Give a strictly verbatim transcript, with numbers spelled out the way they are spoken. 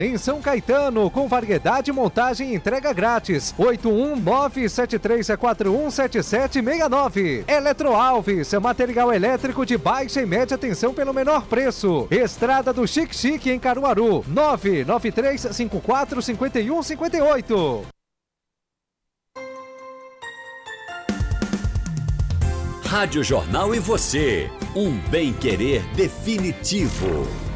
Em São Caetano, com variedade, montagem e entrega grátis. oito um nove sete três quatro um sete sete seis nove. Eletroalves, seu material elétrico de baixa e média tensão pelo menor preço. Estrada do Chique Chique em Caruaru. nove nove três cinco quatro cinco um cinco oito. Rádio Jornal e você. Um bem-querer definitivo.